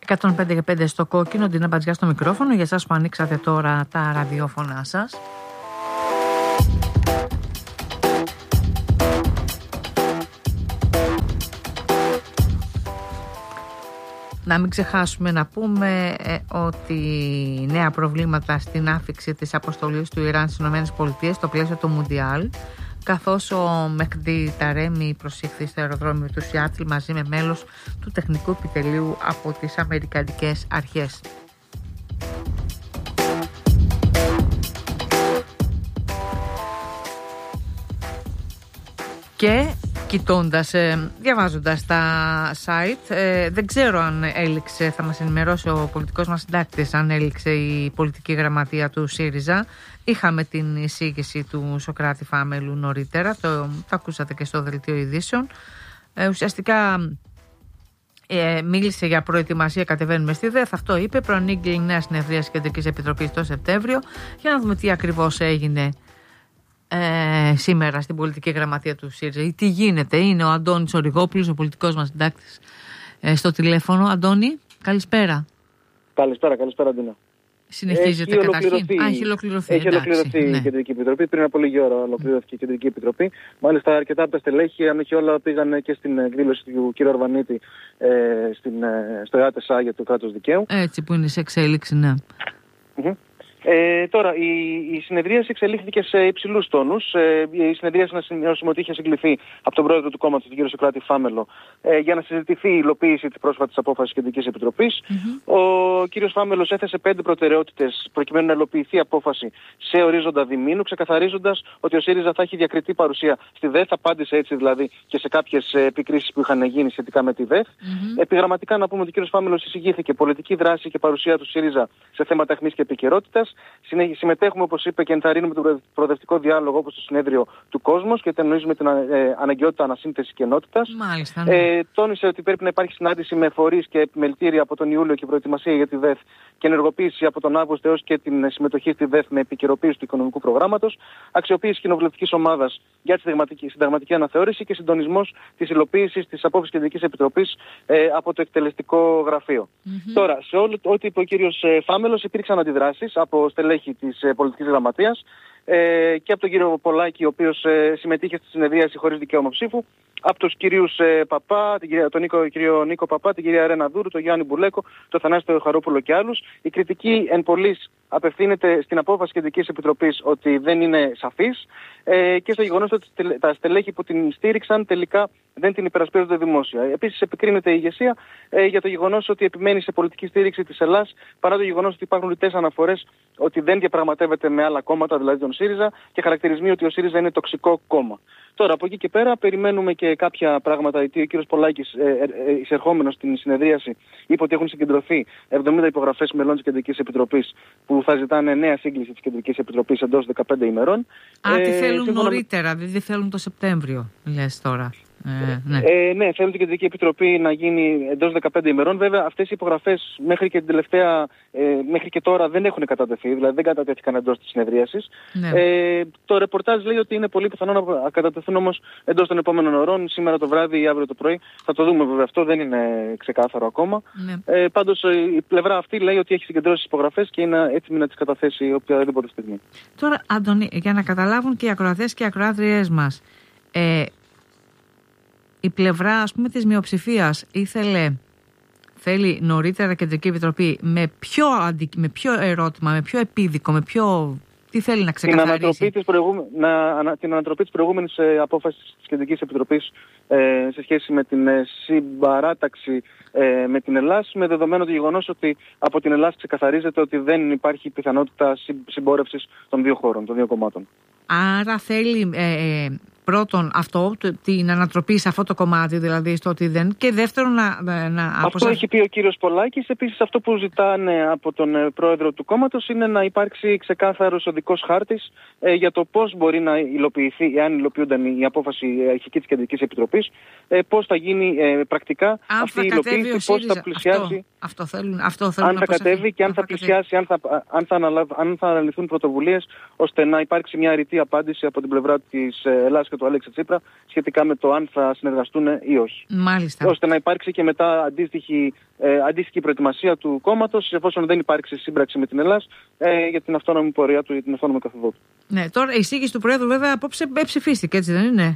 105,5 στο κόκκινο, Ντίνα Μπατζιά στο μικρόφωνο. Για εσάς που ανοίξατε τώρα τα ραδιόφωνά σας. Να μην ξεχάσουμε να πούμε ότι νέα προβλήματα στην άφιξη της αποστολής του Ιράν στις ΗΠΑ στο πλαίσιο του Μουντιάλ, καθώς ο Μεχντή Ταρέμι προσήχθη στο αεροδρόμιο του Σιάτλ μαζί με μέλος του τεχνικού επιτελείου από τις αμερικανικές αρχές. Και κοιτώντας, διαβάζοντας τα site, δεν ξέρω αν έληξε, θα μας ενημερώσει ο πολιτικός μας συντάκτης, αν έληξε η πολιτική γραμματεία του ΣΥΡΙΖΑ. Είχαμε την εισήγηση του Σωκράτη Φάμελου νωρίτερα, το ακούσατε και στο δελτίο ειδήσεων. Ουσιαστικά μίλησε για προετοιμασία, κατεβαίνουμε στη ΔΕΘ, αυτό είπε, προανήγγειλε νέα συνεδρία της Κεντρικής Επιτροπής το Σεπτέμβριο, για να δούμε τι ακριβώς έγινε σήμερα στην πολιτική γραμματεία του ΣΥΡΙΖΑ. Τι γίνεται, είναι ο Αντώνης Οριγόπουλος, ο πολιτικός μας συντάκτης, στο τηλέφωνο. Αντώνη, καλησπέρα. Καλησπέρα, Ντίνα. Συνεχίζεται καταρχήν. Έχει ολοκληρωθεί. Έχει ολοκληρωθεί η Κεντρική Επιτροπή. Πριν από λίγη ώρα ολοκληρώθηκε η Κεντρική Επιτροπή. Μάλιστα, αρκετά από τα στελέχη, αν όχι όλα, πήγαν και στην εκδήλωση του κ. Αρβανίτη στο ΕΑΤΕΣΑ για το κράτος δικαίου. Έτσι, που είναι σε εξέλιξη, ναι. Τώρα, η συνεδρίαση εξελίχθηκε σε υψηλούς τόνους. Η συνεδρίαση, να σημειώσουμε ότι είχε συγκληθεί από τον πρόεδρο του κόμματος, τον κ. Σωκράτη Φάμελο, για να συζητηθεί η υλοποίηση της πρόσφατης απόφασης της Κεντρικής Επιτροπής. Ο κ. Φάμελος έθεσε 5 προτεραιότητες προκειμένου να υλοποιηθεί η απόφαση σε ορίζοντα διμήνου, ξεκαθαρίζοντας ότι ο ΣΥΡΙΖΑ θα έχει διακριτή παρουσία στη ΔΕΘ. Απάντησε έτσι δηλαδή και σε κάποιες επικρίσεις που είχαν γίνει σχετικά με τη ΔΕΘ. Επιγραμματικά, να πούμε ότι ο κ. Φάμελος εισηγήθηκε πολιτική δράση και παρουσία του ΣΥΡΙΖΑ σε θέματα αιχμής και επικαιρότητας. Συμμετέχουμε, όπως είπε, και ενθαρρύνουμε τον προοδευτικό διάλογο, όπως το συνέδριο του Κόσμος, και τονίζουμε την αναγκαιότητα ανασύνθεσης και ενότητας. Τόνισε ότι πρέπει να υπάρχει συνάντηση με φορείς και επιμελητήρια από τον Ιούλιο και προετοιμασία για τη ΔΕΘ και ενεργοποίηση από τον Αύγουστο έως και την συμμετοχή στη ΔΕΘ με επικαιροποίηση του οικονομικού προγράμματος, αξιοποίηση κοινοβουλευτικής ομάδας για τη συνταγματική αναθεώρηση και συντονισμός της υλοποίησης της απόφασης Κεντρικής Επιτροπής από το εκτελεστικό γραφείο. Τώρα, σε ό,τι είπε ο κύριος Φάμελος, υπήρξαν αντιδράσεις από στελέχη της πολιτικής γραμματείας και από τον κύριο Πολάκη, ο οποίος συμμετείχε στη συνεδρίαση χωρίς δικαίωμα ψήφου, από τους κυρίους Παπά, τον κύριο Νίκο Παπά, την κυρία Ρένα Δούρου, τον Γιάννη Μπουλέκο, τον Θανάση Χαρόπουλο και άλλους. Η κριτική εν πολλοίς απευθύνεται στην απόφαση Κεντρικής Επιτροπής ότι δεν είναι σαφής και στο γεγονός ότι τα στελέχη που την στήριξαν τελικά δεν την υπερασπίζονται δημόσια. Επίσης, επικρίνεται η ηγεσία για το γεγονός ότι επιμένει σε πολιτική στήριξη της Ελλάδας, παρά το γεγονός ότι υπάρχουν ρητές αναφορές ότι δεν διαπραγματεύεται με άλλα κόμματα, δηλαδή τον ΣΥΡΙΖΑ, και χαρακτηρισμοί ότι ο ΣΥΡΙΖΑ είναι τοξικό κόμμα. Τώρα, από εκεί και πέρα, περιμένουμε και κάποια πράγματα. Γιατί ο κ. Πολάκης, εισερχόμενος στην συνεδρίαση, είπε ότι έχουν συγκεντρωθεί 70 υπογραφές μελών της Κεντρικής Επιτροπής που θα ζητάνε νέα σύγκληση της Κεντρικής Επιτροπής εντός 15 ημερών. Τι θέλουν νωρίτερα, δεν θέλουν το Σεπτέμβριο, λες τώρα. Ναι, θέλουν την Κεντρική Επιτροπή να γίνει εντός 15 ημερών. Βέβαια, αυτές οι υπογραφές μέχρι και τώρα δεν έχουν κατατεθεί, δηλαδή δεν κατατέθηκαν εντός της συνεδρίασης. Το ρεπορτάζ λέει ότι είναι πολύ πιθανό να κατατεθούν όμως εντός των επόμενων ωρών, σήμερα το βράδυ ή αύριο το πρωί. Θα το δούμε, βέβαια, αυτό δεν είναι ξεκάθαρο ακόμα. Πάντως η πλευρά αυτή λέει ότι έχει συγκεντρώσει τις υπογραφές και είναι έτοιμη να τις καταθέσει οποιαδήποτε στιγμή. Τώρα, Αντώνη, για να καταλάβουν και οι ακροατές και οι ακροάτριές μας, η πλευρά, ας πούμε, της μειοψηφίας θέλει νωρίτερα Κεντρική Επιτροπή με ποιο ερώτημα, με ποιο επίδικο, τι θέλει να ξεκαθαρίσει? Την ανατροπή της προηγούμενης απόφασης της Κεντρικής Επιτροπής σε σχέση με την συμπαράταξη με την Ελλάδα, με δεδομένο το γεγονός ότι από την Ελλάδα ξεκαθαρίζεται ότι δεν υπάρχει πιθανότητα συμπόρευσης των δύο χώρων, των δύο κομμάτων. Άρα θέλει πρώτον αυτό, την ανατροπή σε αυτό το κομμάτι, δηλαδή στο ότι δεν. Και δεύτερον αυτό έχει πει ο κύριος Πολάκης. Επίσης, αυτό που ζητάνε από τον πρόεδρο του κόμματος είναι να υπάρξει ξεκάθαρος οδικός χάρτης για το πώς μπορεί να υλοποιηθεί, εάν υλοποιούνταν η απόφαση αρχική της Κεντρικής Επιτροπής, πώς θα γίνει πρακτικά αυτή η υλοποίηση, πώς θα πλησιάσει. Αυτό θέλουν αν θα κατέβει και αν θα πλησιάσει, αν θα αναλυθούν πρωτοβουλίες ώστε να υπάρξει μια ρητή απάντηση από την πλευρά της Ελλάδας και του Αλέξη Τσίπρα σχετικά με το αν θα συνεργαστούν ή όχι. Μάλιστα. Ώστε να υπάρξει και μετά αντίστοιχη προετοιμασία του κόμματος, εφόσον δεν υπάρξει σύμπραξη με την Ελλάδα για την αυτόνομη πορεία του, για την αυτόνομη καθοδό του. Ναι, τώρα η εισήγηση του Προέδρου βέβαια απόψε ψηφίστηκε, έτσι δεν είναι?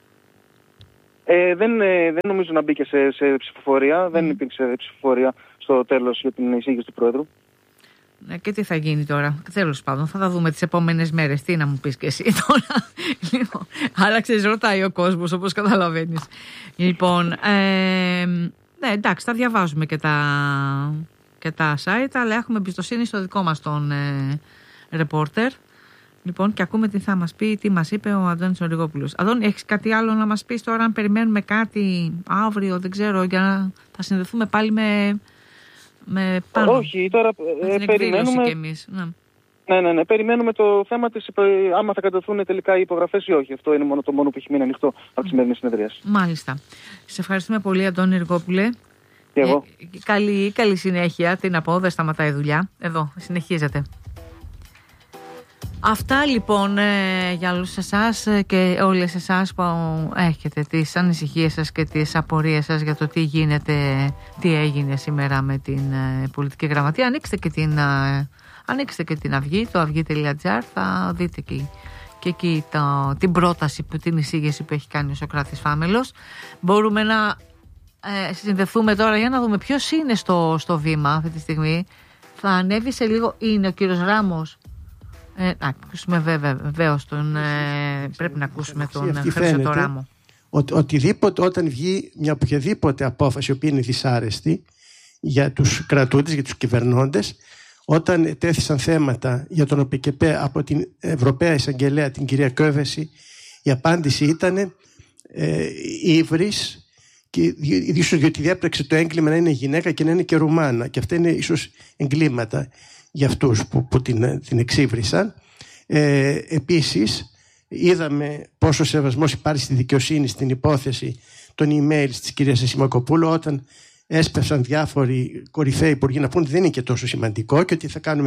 Δεν νομίζω να μπήκε σε ψηφοφορία. Δεν υπήρξε ψηφοφορία στο τέλος για την εισήγηση του Πρόεδρου. Ναι, και τι θα γίνει τώρα? Τέλος πάντων, θα τα δούμε τις επόμενες μέρες. Τι να μου πεις και εσύ τώρα? Λοιπόν, άλλαξε, ρωτάει ο κόσμος, όπως καταλαβαίνεις. Λοιπόν, ναι, εντάξει, τα διαβάζουμε και τα site, αλλά έχουμε εμπιστοσύνη στο δικό μας τον ρεπόρτερ. Λοιπόν, και ακούμε τι θα μας πει, τι μας είπε ο Αντώνης ο Ριγόπουλος. Αντώνη, έχεις κάτι άλλο να μας πεις τώρα, αν περιμένουμε κάτι αύριο, δεν ξέρω, για να θα συνδεθούμε πάλι με πάνω? Όχι, τώρα περιμένουμε. Και εμείς. Ναι, περιμένουμε το θέμα της άμα θα κατευθούν τελικά οι υπογραφές ή όχι. Αυτό είναι το μόνο που έχει μείνει ανοιχτό από τη σημερινή συνεδρίαση. Μάλιστα. Σε ευχαριστούμε πολύ, Αντώνη Ριγόπουλε. Και εγώ. Καλή συνέχεια. Τι να πω, δεν σταματάει η δουλειά. Εδώ, συνεχίζεται. Αυτά λοιπόν για όλους εσάς και όλες εσάς που έχετε τις ανησυχίες σας και τις απορίες σας για το τι γίνεται, τι έγινε σήμερα με την πολιτική γραμματεία. Ανοίξτε και την Αυγή, το αυγή.gr, θα δείτε και εκεί την πρόταση, την εισήγηση που έχει κάνει ο Σωκράτης Φάμελος. Μπορούμε να συνδεθούμε τώρα για να δούμε ποιος είναι στο βήμα αυτή τη στιγμή. Θα ανέβει σε λίγο, είναι ο κύριος Ράμος. Να ακούσουμε βεβαίως πρέπει να ακούσουμε τον Χρήστο Ράμο. Οτιδήποτε, όταν βγει μια οποιαδήποτε απόφαση η οποία είναι δυσάρεστη για τους κρατούντες, για τους κυβερνώντες, όταν τέθησαν θέματα για τον ΟΠΚΠ από την Ευρωπαία Εισαγγελέα, την κυρία Κόβεση, η απάντηση ήταν ύβρις, και ίσως γιατί διέπραξε το έγκλημα να είναι γυναίκα και να είναι και Ρουμάνα, και αυτά είναι ίσως εγκλήματα για αυτούς που την εξύβρισαν. Επίσης είδαμε πόσο σεβασμός υπάρχει στη δικαιοσύνη στην υπόθεση των emails της κυρίας Ασημακοπούλου, όταν έσπευσαν διάφοροι κορυφαίοι υπουργοί να πούν ότι δεν είναι και τόσο σημαντικό και ότι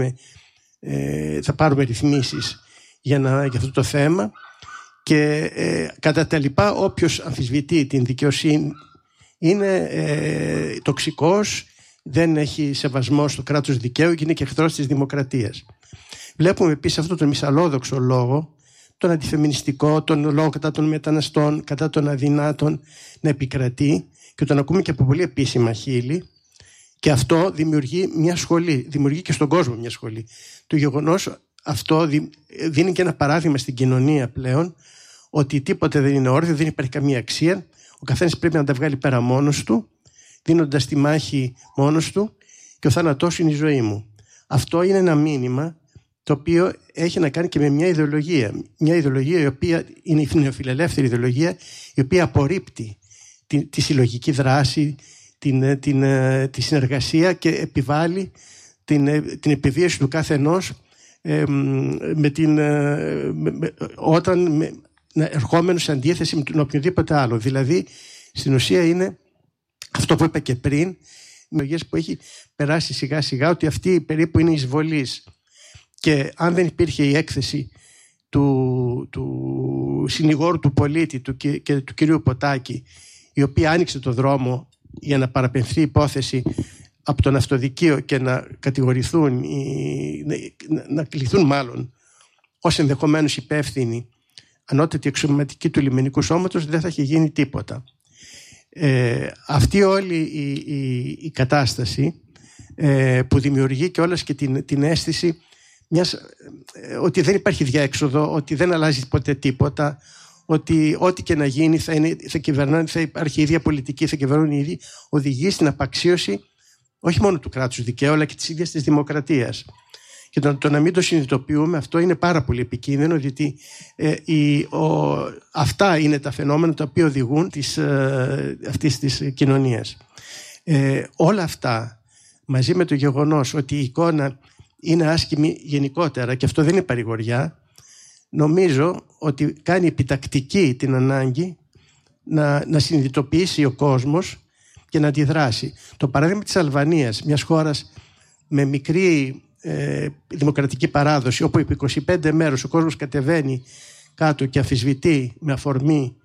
θα πάρουμε ρυθμίσεις για αυτό το θέμα, και κατά τα λοιπά όποιος αμφισβητεί την δικαιοσύνη είναι τοξικός, δεν έχει σεβασμό στο κράτος δικαίου και είναι και εχθρός της δημοκρατίας. Βλέπουμε επίσης αυτό τον μυσαλόδοξο λόγο, τον αντιφεμινιστικό, τον λόγο κατά των μεταναστών, κατά των αδυνάτων να επικρατεί, και τον ακούμε και από πολύ επίσημα χείλη, και αυτό δημιουργεί μια σχολή, δημιουργεί και στον κόσμο μια σχολή. Το γεγονός αυτό δίνει και ένα παράδειγμα στην κοινωνία πλέον, ότι τίποτε δεν είναι όρθιο, δεν υπάρχει καμία αξία, ο καθένας πρέπει να τα βγάλει πέρα μόνος του, δίνοντας τη μάχη μόνος του, και ο θάνατός είναι η ζωή μου. Αυτό είναι ένα μήνυμα το οποίο έχει να κάνει και με μια ιδεολογία. Μια ιδεολογία η οποία είναι η νεοφιλελεύθερη ιδεολογία, η οποία απορρίπτει τη συλλογική δράση, τη συνεργασία, και επιβάλλει την επιβίωση του καθενός ερχόμενο σε αντίθεση με τον οποιοδήποτε άλλο. Δηλαδή, στην ουσία είναι αυτό που είπα και πριν, που έχει περάσει σιγά σιγά, ότι αυτή περίπου είναι εισβολής. Και αν δεν υπήρχε η έκθεση του συνηγόρου του πολίτη και του κυρίου Ποτάκη, η οποία άνοιξε το δρόμο για να παραπεμφθεί η υπόθεση από τον αυτοδικείο και να κατηγορηθούν, να κληθούν μάλλον ως ενδεχομένως υπεύθυνοι ανώτατη αξιωματική του λιμενικού σώματος, δεν θα είχε γίνει τίποτα. Αυτή όλη η κατάσταση που δημιουργεί και όλας και την αίσθηση ότι δεν υπάρχει διέξοδο, ότι δεν αλλάζει ποτέ τίποτα, ότι ό,τι και να γίνει θα κυβερνάνε, θα υπάρχει η ίδια πολιτική, θα κυβερνούν οι ίδιοι, οδηγεί στην απαξίωση όχι μόνο του κράτους δικαίου, αλλά και της ίδιας της δημοκρατίας. Και το να μην το συνειδητοποιούμε, αυτό είναι πάρα πολύ επικίνδυνο, γιατί αυτά είναι τα φαινόμενα τα οποία οδηγούν αυτής της κοινωνίας. Όλα αυτά, μαζί με το γεγονός ότι η εικόνα είναι άσχημη γενικότερα, και αυτό δεν είναι παρηγοριά, νομίζω ότι κάνει επιτακτική την ανάγκη να συνειδητοποιήσει ο κόσμος και να αντιδράσει. Το παράδειγμα της Αλβανίας, μιας χώρας με μικρή δημοκρατική παράδοση, όπου επί 25 μέρες ο κόσμος κατεβαίνει κάτω και αμφισβητεί με αφορμή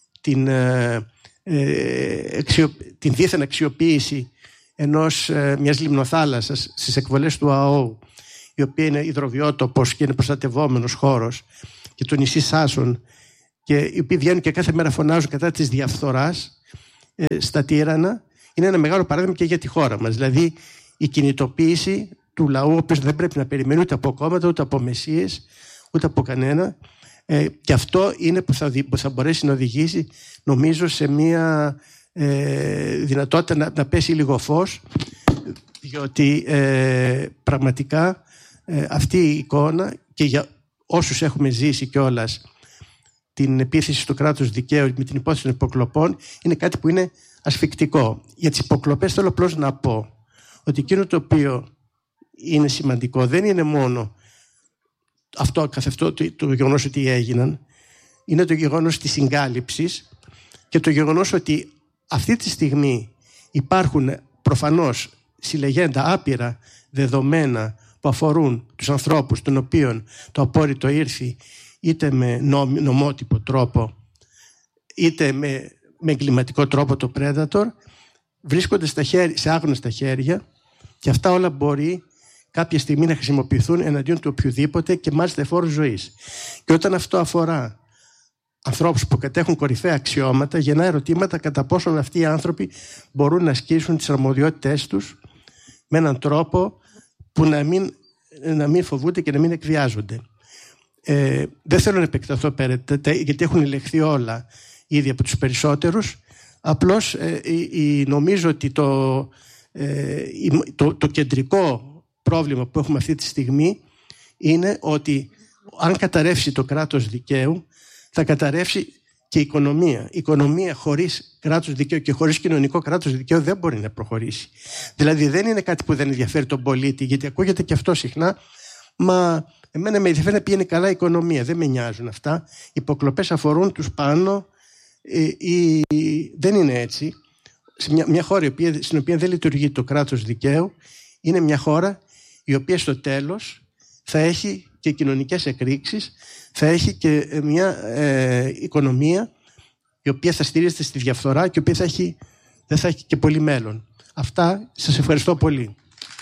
την δίθεν αξιοποίηση μιας λιμνοθάλασσας στις εκβολές του ΑΟ, η οποία είναι υδροβιότοπος και είναι προστατευόμενος χώρος, και το νησί Σάσον, και οι οποίοι βγαίνουν και κάθε μέρα φωνάζουν κατά της διαφθοράς στα Τύρανα, είναι ένα μεγάλο παράδειγμα και για τη χώρα μας. Δηλαδή η κινητοποίηση του λαού, ο οποίος δεν πρέπει να περιμένει ούτε από κόμματα, ούτε από μεσίες, ούτε από κανένα, και αυτό είναι που θα μπορέσει να οδηγήσει, νομίζω, σε μια δυνατότητα να πέσει λίγο φως, διότι πραγματικά αυτή η εικόνα, και για όσους έχουμε ζήσει κιόλας την επίθεση στο κράτος δικαίου με την υπόθεση των υποκλοπών, είναι κάτι που είναι ασφικτικό. Για τις υποκλοπές θέλω απλώς να πω ότι εκείνο το οποίο είναι σημαντικό δεν είναι μόνο αυτό καθ' αυτό το γεγονός ότι έγιναν, είναι το γεγονός της συγκάλυψης και το γεγονός ότι αυτή τη στιγμή υπάρχουν προφανώς συλλεγέντα άπειρα δεδομένα που αφορούν τους ανθρώπους των οποίων το απόρριτο ήρθε είτε με νομότυπο τρόπο είτε με εγκληματικό τρόπο, το Predator, βρίσκονται σε άγνωστα χέρια, και αυτά όλα μπορεί κάποια στιγμή να χρησιμοποιηθούν εναντίον του οποιοδήποτε, και μάλιστα εφόρου ζωής. Και όταν αυτό αφορά ανθρώπους που κατέχουν κορυφαία αξιώματα, γεννά ερωτήματα κατά πόσον αυτοί οι άνθρωποι μπορούν να ασκήσουν τις αρμοδιότητές τους με έναν τρόπο που να μην φοβούνται και να μην εκβιάζονται. Δεν θέλω να επεκταθώ περαιτέρω, γιατί έχουν ελεγχθεί όλα ήδη από τους περισσότερους. Απλώς νομίζω ότι το κεντρικό πρόβλημα που έχουμε αυτή τη στιγμή είναι ότι αν καταρρεύσει το κράτος δικαίου, θα καταρρεύσει και η οικονομία. Η οικονομία χωρίς κράτος δικαίου και χωρίς κοινωνικό κράτος δικαίου δεν μπορεί να προχωρήσει. Δηλαδή δεν είναι κάτι που δεν ενδιαφέρει τον πολίτη, γιατί ακούγεται και αυτό συχνά, μα εμένα με ενδιαφέρει να πηγαίνει καλά η οικονομία. Δεν με νοιάζουν αυτά. Οι υποκλοπές αφορούν τους πάνω. Δεν είναι έτσι. Σε μια χώρα στην οποία δεν λειτουργεί το κράτος δικαίου, είναι μια χώρα η οποία στο τέλος θα έχει και κοινωνικές εκρήξεις, θα έχει και μια οικονομία η οποία θα στηρίζεται στη διαφθορά και η οποία δεν θα έχει και πολύ μέλλον. Αυτά, σας ευχαριστώ πολύ.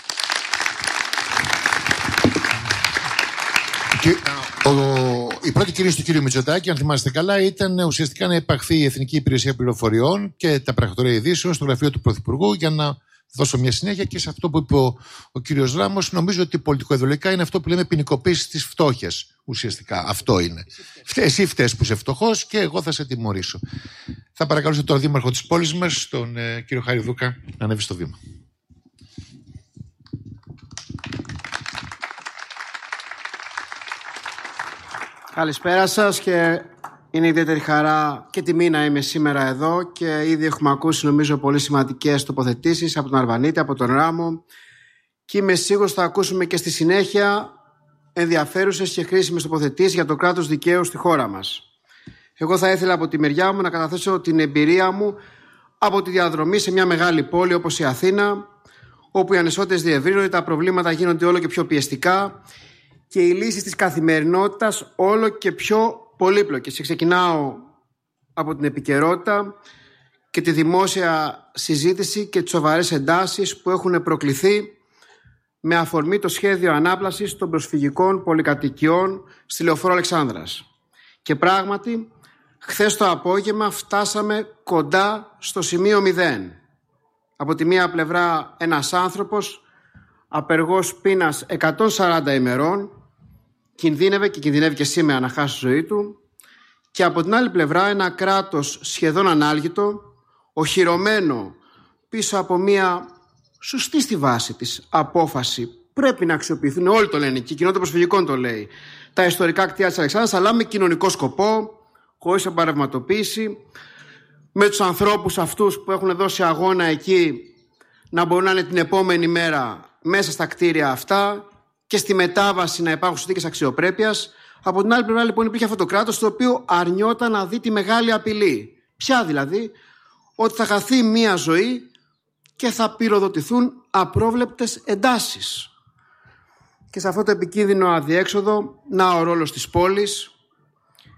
Η πρώτη κίνηση του κ. Μητσοτάκη, αν θυμάστε καλά, ήταν ουσιαστικά να υπαχθεί η Εθνική Υπηρεσία Πληροφοριών και τα Πρακτορεία Ειδήσεων στο γραφείο του Πρωθυπουργού, για να δώσω μια συνέχεια και σε αυτό που είπε ο κ. Ράμος. Νομίζω ότι πολιτικοειδεολογικά είναι αυτό που λέμε ποινικοποίηση της φτώχειας. Ουσιαστικά αυτό είναι. Εσύ φταίς που είσαι φτωχός και εγώ θα σε τιμωρήσω. Θα παρακαλούσα τον δήμαρχο της πόλης μας, τον κ. Χαριδούκα, να ανέβει στο βήμα. Καλησπέρα σας, και είναι ιδιαίτερη χαρά και τιμή να είμαι σήμερα εδώ, και ήδη έχουμε ακούσει νομίζω πολύ σημαντικές τοποθετήσεις από τον Αρβανίτη, από τον Ράμο, και είμαι σίγουρος θα ακούσουμε και στη συνέχεια ενδιαφέρουσες και χρήσιμες τοποθετήσεις για το κράτος δικαίου στη χώρα μας. Εγώ θα ήθελα από τη μεριά μου να καταθέσω την εμπειρία μου από τη διαδρομή σε μια μεγάλη πόλη όπως η Αθήνα, όπου οι ανισότητες διευρύνονται, τα προβλήματα γίνονται όλο και πιο πιεστικά και οι λύσεις της καθημερινότητας όλο και πιο πολύπλοκες. Και ξεκινάω από την επικαιρότητα και τη δημόσια συζήτηση και τις σοβαρές εντάσεις που έχουν προκληθεί με αφορμή το σχέδιο ανάπλασης των προσφυγικών πολυκατοικιών στη Λεωφόρο Αλεξάνδρας. Και πράγματι, χθες το απόγευμα φτάσαμε κοντά στο σημείο 0. Από τη μία πλευρά ένας άνθρωπος απεργός πείνας 140 ημερών κινδύνευε και κινδυνεύει και σήμερα να χάσει τη ζωή του, και από την άλλη πλευρά ένα κράτος σχεδόν ανάλγητο, οχυρωμένο πίσω από μια σωστή στη βάση της απόφαση. Πρέπει να αξιοποιηθούν, όλοι το λένε και η κοινότητα προσφυγικών το λέει, τα ιστορικά κτίρια της Αλεξάνδρας, αλλά με κοινωνικό σκοπό, χωρίς εμπαρευματοποίηση, με τους ανθρώπους αυτούς που έχουν δώσει αγώνα εκεί να μπορούν να είναι την επόμενη μέρα μέσα στα κτίρια αυτά και στη μετάβαση να υπάρχουν συνθήκες αξιοπρέπειας. Από την άλλη πλευρά λοιπόν υπήρχε αυτό το κράτος το οποίο αρνιόταν να δει τη μεγάλη απειλή. Ποια δηλαδή? Ότι θα χαθεί μία ζωή και θα πυροδοτηθούν απρόβλεπτες εντάσεις. Και σε αυτό το επικίνδυνο αδιέξοδο, να ο ρόλος της πόλης,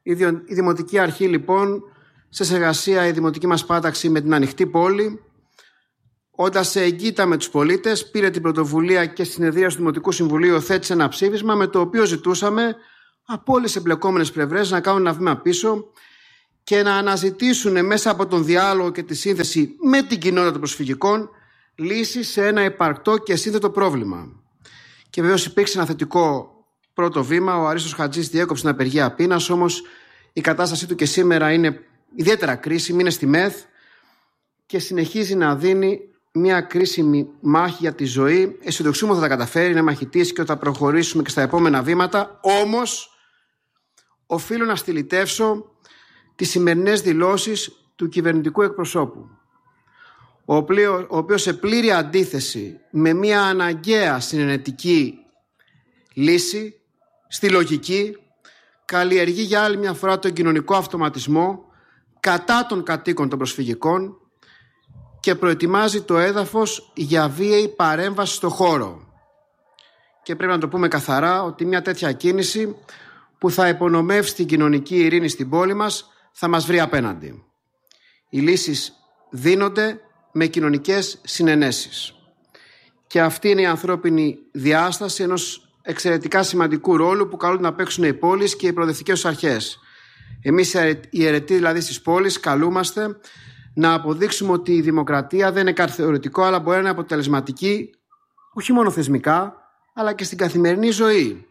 Η Δημοτική Αρχή, λοιπόν, σε συνεργασία η Δημοτική μας Πάταξη με την Ανοιχτή Πόλη, όταν σε εγκύτα με τους πολίτες, πήρε την πρωτοβουλία και στη συνεδρία του Δημοτικού Συμβουλίου υιοθέτησε ένα ψήφισμα με το οποίο ζητούσαμε από όλες τις εμπλεκόμενες πλευρές να κάνουν ένα βήμα πίσω και να αναζητήσουν μέσα από τον διάλογο και τη σύνθεση με την κοινότητα των προσφυγικών λύσεις σε ένα υπαρκτό και σύνθετο πρόβλημα. Και βεβαίως υπήρξε ένα θετικό πρώτο βήμα. Ο Αρίστος Χατζής διέκοψε την απεργία πείνας, όμως η κατάστασή του και σήμερα είναι ιδιαίτερα κρίσιμη, είναι στη ΜΕΘ και συνεχίζει να δίνει μια κρίσιμη μάχη για τη ζωή. Αισιοδοξούμε ότι θα τα καταφέρει, είναι μαχητής και ότι θα προχωρήσουμε και στα επόμενα βήματα. Όμως, οφείλω να στυλιτεύσω τις σημερινές δηλώσεις του κυβερνητικού εκπροσώπου, ο οποίος σε πλήρη αντίθεση με μια αναγκαία συνενετική λύση, στη λογική, καλλιεργεί για άλλη μια φορά τον κοινωνικό αυτοματισμό κατά των κατοίκων των προσφυγικών και προετοιμάζει το έδαφος για βίαιη παρέμβαση στο χώρο. Και πρέπει να το πούμε καθαρά ότι μια τέτοια κίνηση που θα υπονομεύσει την κοινωνική ειρήνη στην πόλη μας θα μας βρει απέναντι. Οι λύσεις δίνονται με κοινωνικές συνενέσεις. Και αυτή είναι η ανθρώπινη διάσταση ενός εξαιρετικά σημαντικού ρόλου που καλούνται να παίξουν οι πόλεις και οι προοδευτικές αρχές. Εμείς οι αιρετοί δηλαδή στις πόλεις καλούμαστε να αποδείξουμε ότι η δημοκρατία δεν είναι κάτι θεωρητικό, αλλά μπορεί να είναι αποτελεσματική όχι μόνο θεσμικά, αλλά και στην καθημερινή ζωή.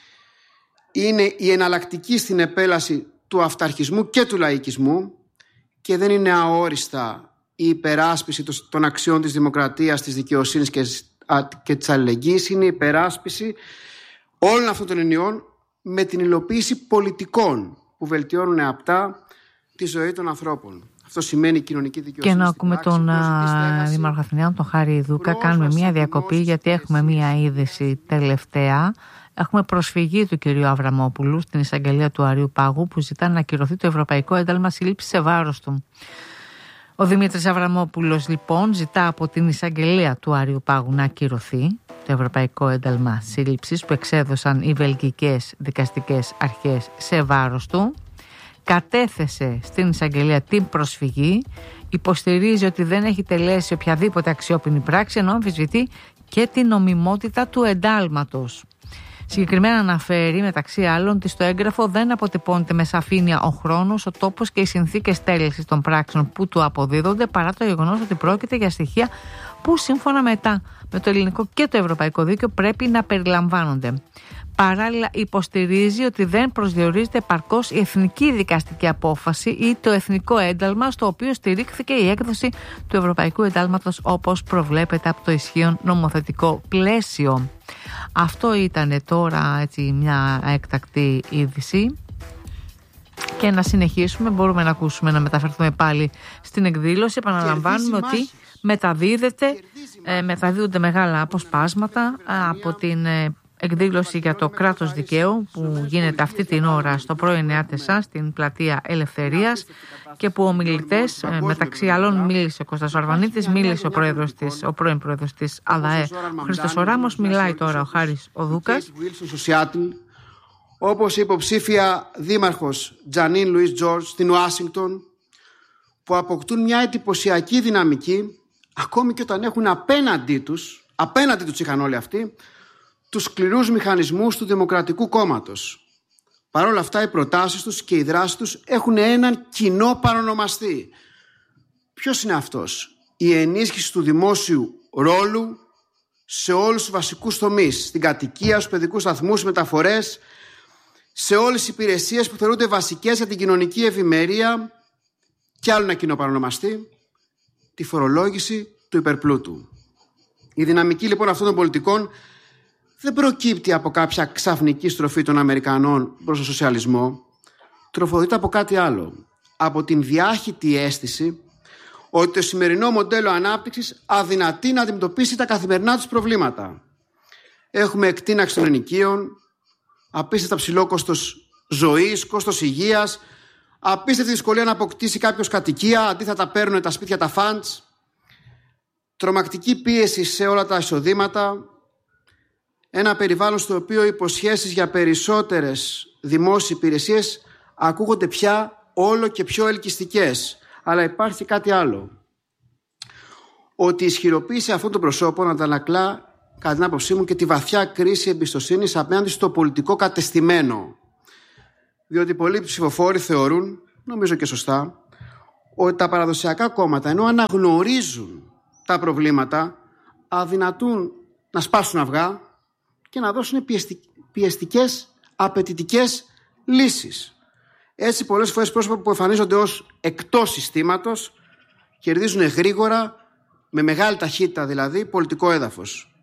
Είναι η εναλλακτική στην επέλαση του αυταρχισμού και του λαϊκισμού και δεν είναι αόριστα η υπεράσπιση των αξιών της δημοκρατίας, της δικαιοσύνης και της αλληλεγγύης. Είναι η υπεράσπιση όλων αυτών των ενιών με την υλοποίηση πολιτικών που βελτιώνουν απτά τη ζωή των ανθρώπων. Αυτό σημαίνει κοινωνική δικαιοσύνη. Και να ακούμε τον Δήμαρχο Αθηναίων, τον Χάρη Δούκα. Κάνουμε μια διακοπή γιατί έχουμε μια είδηση τελευταία. Έχουμε προσφυγή του κυρίου Αβραμόπουλου στην εισαγγελία του Αριού Πάγου που ζητά να ακυρωθεί το Ευρωπαϊκό Ένταλμα Σύλληψης σε βάρος του. Ο Δημήτρης Αβραμόπουλος λοιπόν ζητά από την εισαγγελία του Αριού Πάγου να ακυρωθεί το Ευρωπαϊκό Ένταλμα Σύλληψης που εξέδωσαν οι βελγικές δικαστικές αρχές σε βάρος του. Κατέθεσε στην εισαγγελία την προσφυγή, υποστηρίζει ότι δεν έχει τελέσει οποιαδήποτε αξιόπινη πράξη, ενώ αμφισβητεί και την νομιμότητα του εντάλματος. Συγκεκριμένα αναφέρει μεταξύ άλλων ότι στο έγγραφο δεν αποτυπώνεται με σαφήνεια ο χρόνος, ο τόπος και οι συνθήκες τέλεσης των πράξεων που του αποδίδονται, παρά το γεγονός ότι πρόκειται για στοιχεία που σύμφωνα με το ελληνικό και το ευρωπαϊκό δίκαιο πρέπει να περιλαμβάνονται. Παράλληλα υποστηρίζει ότι δεν προσδιορίζεται επαρκώς η εθνική δικαστική απόφαση ή το εθνικό ένταλμα στο οποίο στηρίχθηκε η έκδοση του Ευρωπαϊκού Εντάλματος όπως προβλέπεται από το ισχύον νομοθετικό πλαίσιο. Αυτό ήταν τώρα έτσι μια έκτακτη είδηση. Και να συνεχίσουμε, μπορούμε να ακούσουμε, να μεταφερθούμε πάλι στην εκδήλωση. Επαναλαμβάνουμε ότι μεταδίδονται μεγάλα αποσπάσματα από την εκδήλωση για το κράτος δικαίου που γίνεται αυτή την ώρα στο πρώην ΕΑΤΕΣΑ στην πλατεία Ελευθερίας και που ομιλητές, μεταξύ άλλων μίλησε ο Κώστας Αρβανίτης, μίλησε ο πρώην πρόεδρος της ΑΔΑΕ ο Χρήστος Οράμος, μιλάει τώρα ο Χάρης ο Δούκας. Όπως η υποψήφια δήμαρχος Τζανίν Λουίς Τζορτζ στην Ουάσιγκτον, που αποκτούν μια εντυπωσιακή δυναμική ακόμη και όταν έχουν απέναντί τους είχαν όλοι αυτοί τους σκληρούς μηχανισμούς του Δημοκρατικού Κόμματος. Παρ' όλα αυτά οι προτάσεις τους και οι δράσεις τους έχουν έναν κοινό παρονομαστή. Ποιος είναι αυτός? Η ενίσχυση του δημόσιου ρόλου σε όλους τους βασικούς τομείς, στην κατοικία, στους παιδικούς σταθμούς, μεταφορές, σε όλες τις υπηρεσίες που θεωρούνται βασικές για την κοινωνική ευημερία, και άλλο ένα κοινό παρονομαστή, τη φορολόγηση του υπερπλούτου. Η δυναμική λοιπόν αυτών των πολιτικών δεν προκύπτει από κάποια ξαφνική στροφή των Αμερικανών προς τον σοσιαλισμό, τροφοδοτείται από κάτι άλλο. Από την διάχυτη αίσθηση ότι το σημερινό μοντέλο ανάπτυξης αδυνατεί να αντιμετωπίσει τα καθημερινά τους προβλήματα. Έχουμε εκτείναξη των ενοικίων, απίστευτα ψηλό κόστος ζωής, κόστος υγείας, απίστευτη δυσκολία να αποκτήσει κάποιος κατοικία, αντίθετα παίρνουν τα σπίτια τα φαντς, τρομακτική πίεση σε όλα τα εισοδήματα, ένα περιβάλλον στο οποίο οι υποσχέσεις για περισσότερες δημόσιες υπηρεσίες ακούγονται πια όλο και πιο ελκυστικές. Αλλά υπάρχει κάτι άλλο. Ότι η ισχυροποίηση αυτών των προσώπων αντανακλά, κατά την άποψή μου, και τη βαθιά κρίση εμπιστοσύνης απέναντι στο πολιτικό κατεστημένο. Διότι πολλοί ψηφοφόροι θεωρούν, νομίζω και σωστά, ότι τα παραδοσιακά κόμματα, ενώ αναγνωρίζουν τα προβλήματα, αδυνατούν να σπάσουν αυγά και να δώσουν πιεστικές, απαιτητικές λύσεις. Έτσι, πολλές φορές πρόσωπα που εμφανίζονται ως εκτός συστήματος κερδίζουν γρήγορα, με μεγάλη ταχύτητα δηλαδή, πολιτικό έδαφος.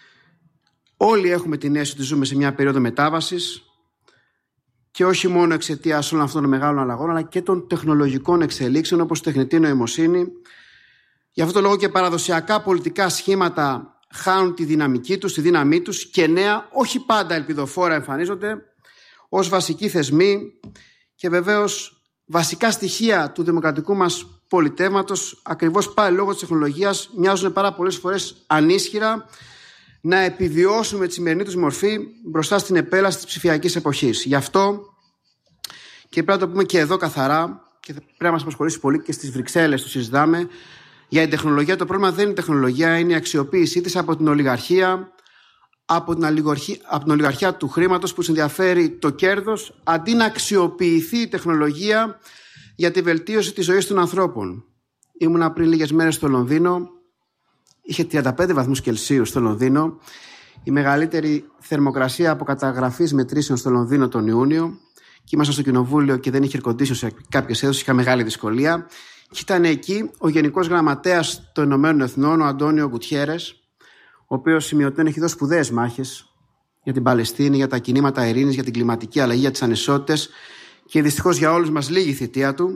Όλοι έχουμε την αίσθηση ότι ζούμε σε μια περίοδο μετάβασης, και όχι μόνο εξαιτίας όλων αυτών των μεγάλων αλλαγών, αλλά και των τεχνολογικών εξελίξεων, όπως η τεχνητή νοημοσύνη. Γι' αυτό το λόγο και παραδοσιακά πολιτικά σχήματα χάνουν τη δυναμική τους, τη δύναμή τους, και νέα, όχι πάντα ελπιδοφόρα, εμφανίζονται ως βασικοί θεσμοί και βεβαίως βασικά στοιχεία του δημοκρατικού μας πολιτεύματος, ακριβώς πάλι λόγω της τεχνολογίας, μοιάζουν πάρα πολλές φορές ανίσχυρα να επιβιώσουν με τη σημερινή τους μορφή μπροστά στην επέλαση της ψηφιακής εποχής. Γι' αυτό, και πρέπει να το πούμε και εδώ καθαρά, και πρέπει να μας απασχολήσει πολύ, και στις Βρυξέλλες το συζητάμε, για την τεχνολογία. Το πρόβλημα δεν είναι η τεχνολογία, είναι η αξιοποίησή της από την ολιγαρχία, από την ολιγαρχία του χρήματος, που ενδιαφέρει το κέρδος, αντί να αξιοποιηθεί η τεχνολογία για τη βελτίωση της ζωής των ανθρώπων. Ήμουνα πριν λίγες μέρες στο Λονδίνο. Είχε 35 βαθμούς Κελσίου στο Λονδίνο, η μεγαλύτερη θερμοκρασία από καταγραφής μετρήσεων στο Λονδίνο τον Ιούνιο, και ήμασταν στο κοινοβούλιο και δεν είχε air condition σε κάποιες αίθουσες, είχα μεγάλη δυσκολία. Και ήταν εκεί ο Γενικός Γραμματέας των Ηνωμένων Εθνών, ο Αντώνιο Γκουτιέρες, ο οποίος σημειωτέν έχει δώσει σπουδαίες μάχες για την Παλαιστίνη, για τα κινήματα ειρήνης, για την κλιματική αλλαγή, για τις ανισότητες, και δυστυχώς για όλους μας λίγη η θητεία του.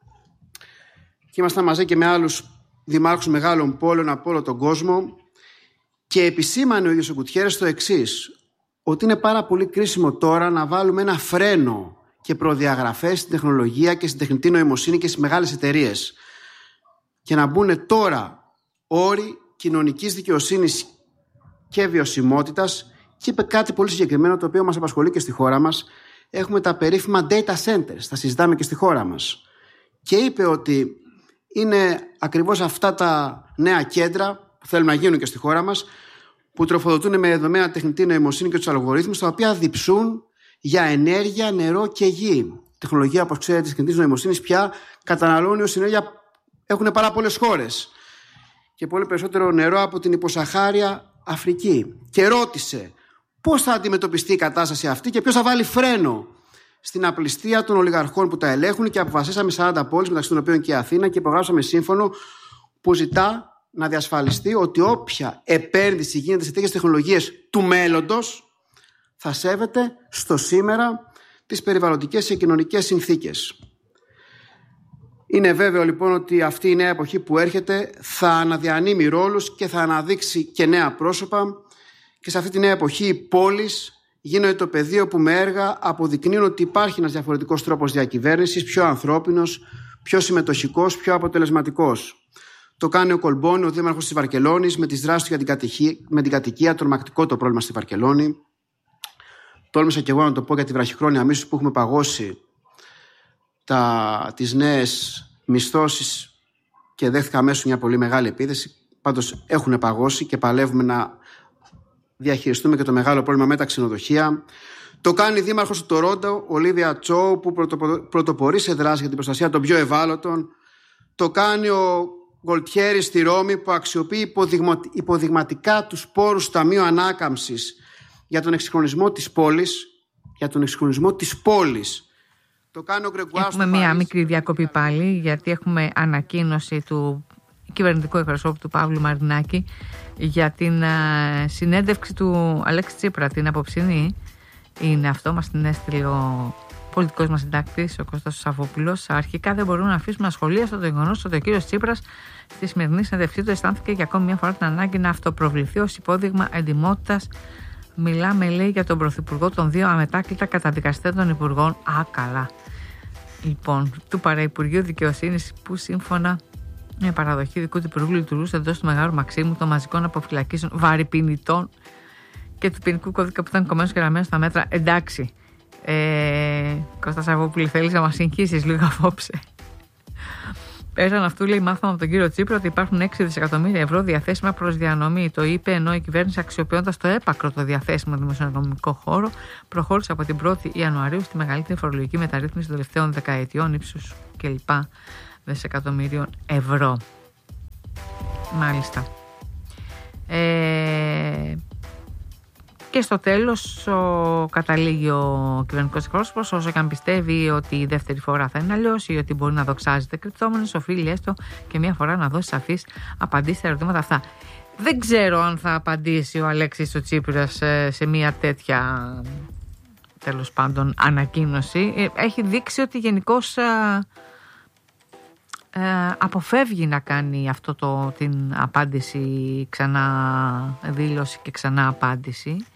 Και ήμασταν μαζί και με άλλους δημάρχους μεγάλων πόλεων από όλο τον κόσμο, και επισήμανε ο ίδιος ο Γκουτιέρες το εξής, ότι είναι πάρα πολύ κρίσιμο τώρα να βάλουμε ένα φρένο και προδιαγραφές στην τεχνολογία και στην τεχνητή νοημοσύνη και στις μεγάλες εταιρείες, και να μπουν τώρα όροι κοινωνικής δικαιοσύνης και βιωσιμότητας. Και είπε κάτι πολύ συγκεκριμένο, το οποίο μας απασχολεί και στη χώρα μας. Έχουμε τα περίφημα data centers, τα συζητάμε και στη χώρα μας, και είπε ότι είναι ακριβώς αυτά τα νέα κέντρα που θέλουμε να γίνουν και στη χώρα μας, που τροφοδοτούν με δεδομένα τεχνητή νοημοσύνη και τους αλγορίθμους, τα οποία διψούν για ενέργεια, νερό και γη. Η τεχνολογία, όπως ξέρετε, της τεχνητής νοημοσύνης πια καταναλώνει ως ενέργεια, έχουν πάρα πολλές χώρες, και πολύ περισσότερο νερό από την υποσαχάρια Αφρική. Και ρώτησε πώς θα αντιμετωπιστεί η κατάσταση αυτή και ποιος θα βάλει φρένο στην απληστία των ολιγαρχών που τα ελέγχουν, και αποφασίσαμε 40 πόλεις, μεταξύ των οποίων και η Αθήνα, και υπογράψαμε σύμφωνο που ζητά να διασφαλιστεί ότι όποια επένδυση γίνεται σε τέτοιες τεχνολογίες του μέλλοντος θα σέβεται στο σήμερα τις περιβαλλοντικές και κοινωνικές συνθήκες. Είναι βέβαιο λοιπόν ότι αυτή η νέα εποχή που έρχεται θα αναδιανύμει ρόλους και θα αναδείξει και νέα πρόσωπα, και σε αυτή τη νέα εποχή οι πόλεις γίνονται το πεδίο που με έργα αποδεικνύουν ότι υπάρχει ένας διαφορετικός τρόπος διακυβέρνησης, πιο ανθρώπινος, πιο συμμετοχικός, πιο αποτελεσματικός. Το κάνει ο Κολμπόνι, ο δήμαρχος της Βαρκελόνης, με τις δράσεις του με την κατοικία, τρομακτικό το πρόβλημα στη Βαρκελόνη. Τόλμησα και εγώ να το πω για τη βραχυχρόνια μίσθωση που έχουμε παγώσει τις νέες μισθώσεις, και δέχθηκα αμέσως μια πολύ μεγάλη επίθεση. Πάντως έχουν παγώσει και παλεύουμε να διαχειριστούμε και το μεγάλο πρόβλημα με τα ξενοδοχεία. Το κάνει η δήμαρχος του Τορόντο, Ολίβια Τσόου, που πρωτοπορεί σε δράση για την προστασία των πιο ευάλωτων. Το κάνει ο Γκολτιέρης στη Ρώμη, που αξιοποιεί υποδειγματικά τους πόρους του Ταμείου Ανάκαμψης για τον εξυγχρονισμό της πόλης. Το κάνει ο Γκρεγκουάρ. Έχουμε μία μικρή διακοπή πάλι, γιατί έχουμε ανακοίνωση του κυβερνητικού εκπροσώπου του Παύλου Μαρινάκη για την συνέντευξη του Αλέξη Τσίπρα, την απόψινή. Είναι αυτό, μας την έστειλε ο πολιτικός μας συντάκτης, ο Κώστας Σαββόπουλος. Αρχικά δεν μπορούμε να αφήσουμε ασχολίαστο το γεγονός ότι ο κύριος Τσίπρας στη σημερινή συνέντευξή του αισθάνθηκε για ακόμη μια φορά την ανάγκη να αυτοπροβληθεί ως υπόδειγμα εντιμότητας. Μιλάμε, λέει, για τον Πρωθυπουργό των δύο αμετάκλητα καταδικαστέντων υπουργών. Καλά. Λοιπόν, του Παραυπουργείου Δικαιοσύνης, που σύμφωνα με παραδοχή δικού του Υπουργού λειτουργούσε εντός του Μεγάλου Μαξίμου των μαζικών αποφυλακίσεων βαρυπινητών και του ποινικού κώδικα που ήταν κομμένος και γραμμένος στα μέτρα. Εντάξει, Κώστα Σαββόπουλη, θέλεις να μας συγχύσεις λίγο απόψε? Πέραν αυτού, λέει, μάθαμε από τον κύριο Τσίπρα ότι υπάρχουν 6 δισεκατομμύρια ευρώ διαθέσιμα προς διανομή. Το είπε ενώ η κυβέρνηση, αξιοποιώντας το έπακρο το διαθέσιμο δημοσιονομικό χώρο, προχώρησε από την 1η Ιανουαρίου στη μεγαλύτερη φορολογική μεταρρύθμιση των τελευταίων δεκαετιών, ύψους κλπ. Δισεκατομμύριων ευρώ. Μάλιστα. Και στο τέλος καταλήγει ο κυβερνητικός εκπρόσωπος, όσο και αν πιστεύει ότι η δεύτερη φορά θα είναι αλλιώς ή ότι μπορεί να δοξάζεται κρυπτόμενος, οφείλει έστω και μία φορά να δώσει σαφείς απαντήσεις στα ερωτήματα αυτά. Δεν ξέρω αν θα απαντήσει ο Αλέξης ο Τσίπρας σε μία τέτοια, τέλος πάντων, ανακοίνωση. Έχει δείξει ότι γενικώς αποφεύγει να κάνει αυτό την απάντηση, ξανά δήλωση και ξανά απάντηση.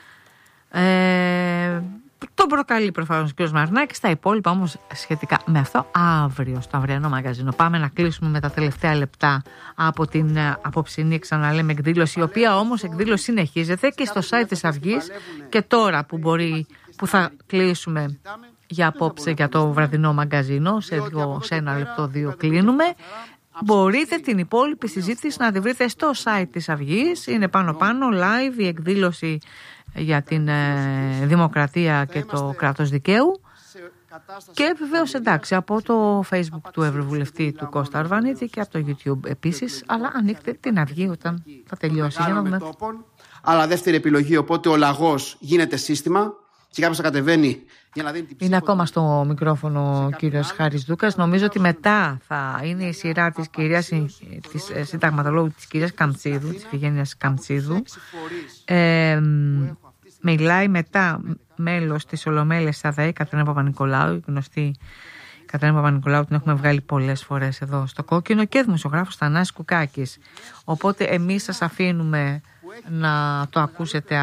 Τον προκαλεί προφανώς ο κ. Μαρινάκης. Τα υπόλοιπα όμως σχετικά με αυτό αύριο στο αυριανό μαγαζίνο. Πάμε να κλείσουμε με τα τελευταία λεπτά από την απόψινή, ξαναλέμε, εκδήλωση, η οποία όμως εκδήλωση συνεχίζεται και στο site της Αυγής, και τώρα που θα κλείσουμε για απόψε για το βραδινό μαγκαζίνο, σε ένα λεπτό, 2 κλείνουμε. Μπορείτε την υπόλοιπη συζήτηση να τη βρείτε στο site της Αυγής. Είναι πάνω live η εκδήλωση για την δημοκρατία και το κράτος δικαίου. Και βεβαίως, εντάξει, από το Facebook του Ευρωβουλευτή του Κώστα Αρβανίτη και από το YouTube επίσης. Αλλά ανοίξτε την Αυγή όταν θα τελειώσει. Για να δούμε. Αλλά δεύτερη επιλογή, οπότε ο λαγός γίνεται σύστημα και κάποιος θα κατεβαίνει για να δίνει την ψήφο. Είναι ακόμα στο μικρόφωνο ο κύριος Χάρης Δούκας. Νομίζω ότι μετά θα είναι η σειρά της κυρίας, της συνταγματολόγου της κυρίας Καμτσίδου, της Φιγένειας Καμτσίδου. Μιλάει μετά μέλος της Ολομέλειας ΑΔΑΗ, Κατερίνα Παπα-Νικολάου, η γνωστή Κατερίνα Παπα-Νικολάου, την έχουμε βγάλει πολλές φορές εδώ στο Κόκκινο, και δημοσιογράφος Θανάσης Κουκάκης. Οπότε εμείς σας αφήνουμε να το ακούσετε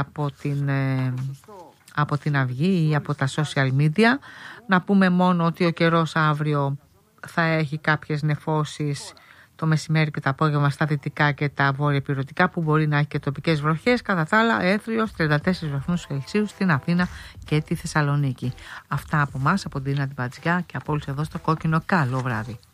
από την Αυγή ή από τα social media. Να πούμε μόνο ότι ο καιρός αύριο θα έχει κάποιες νεφώσεις το μεσημέρι και το απόγευμα στα δυτικά και τα βόρεια ηπειρωτικά, που μπορεί να έχει και τοπικές βροχές. Κατά τα άλλα, έθριος 34 βαθμούς Κελσίου στην Αθήνα και τη Θεσσαλονίκη. Αυτά από εμάς, από την Αντιβατζιά και από όλους εδώ στο Κόκκινο. Καλό βράδυ.